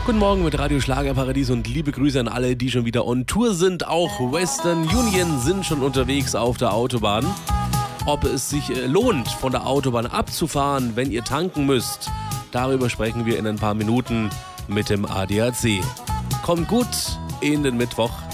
Guten Morgen mit Radio Schlagerparadies und liebe Grüße an alle, die schon wieder on Tour sind. Auch Western Union sind schon unterwegs auf der Autobahn. Ob es sich lohnt, von der Autobahn abzufahren, wenn ihr tanken müsst, darüber sprechen wir in ein paar Minuten mit dem ADAC. Kommt gut in den Mittwoch.